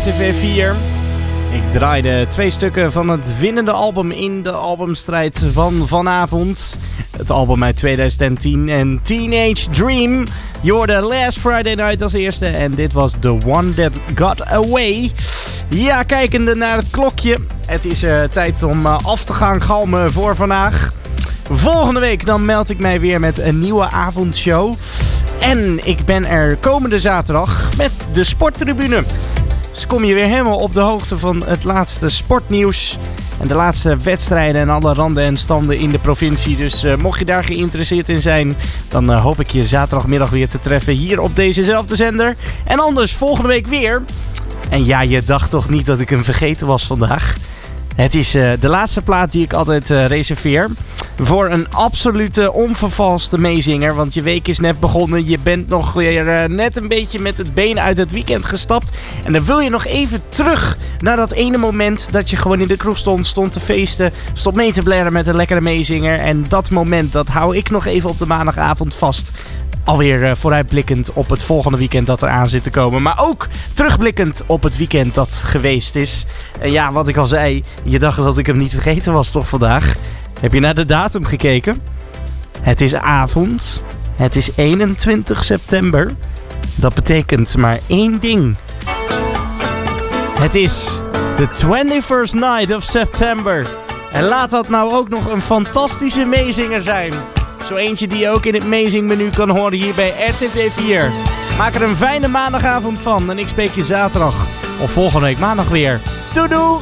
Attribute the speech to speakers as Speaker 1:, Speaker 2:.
Speaker 1: RTV 4. Ik draaide 2 stukken van het winnende album in de albumstrijd van vanavond. Het album uit 2010 en Teenage Dream. Je hoorde Last Friday Night als eerste en dit was The One That Got Away. Ja, kijkende naar het klokje. Het is tijd om af te gaan galmen voor vandaag. Volgende week dan meld ik mij weer met een nieuwe avondshow. En ik ben er komende zaterdag met de Sporttribune. Dus kom je weer helemaal op de hoogte van het laatste sportnieuws. En de laatste wedstrijden en alle randen en standen in de provincie. Dus mocht je daar geïnteresseerd in zijn, dan hoop ik je zaterdagmiddag weer te treffen hier op dezezelfde zender. En anders volgende week weer. En ja, je dacht toch niet dat ik hem vergeten was vandaag? Het is de laatste plaat die ik altijd reserveer. Voor een absolute onvervalste meezinger. Want je week is net begonnen. Je bent nog weer net een beetje met het been uit het weekend gestapt. En dan wil je nog even terug naar dat ene moment dat je gewoon in de kroeg stond te feesten. Stond mee te blaren met een lekkere meezinger. En dat moment, dat hou ik nog even op de maandagavond vast. Alweer vooruitblikkend op het volgende weekend dat er aan zit te komen. Maar ook terugblikkend op het weekend dat geweest is. En ja, wat ik al zei, je dacht dat ik hem niet vergeten was toch vandaag? Heb je naar de datum gekeken? Het is avond. Het is 21 september. Dat betekent maar één ding. Het is the 21st night of September. En laat dat nou ook nog een fantastische meezinger zijn. Zo eentje die je ook in het meezingmenu kan horen hier bij RTV 4. Maak er een fijne maandagavond van en ik spreek je zaterdag of volgende week maandag weer. Doei doei!